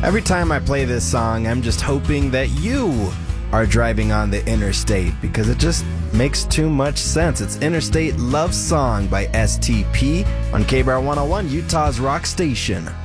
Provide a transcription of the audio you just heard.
Every time I play this song, I'm just hoping that you are driving on the interstate because it just makes too much sense. It's Interstate Love Song by STP on KBAR 101, Utah's rock station.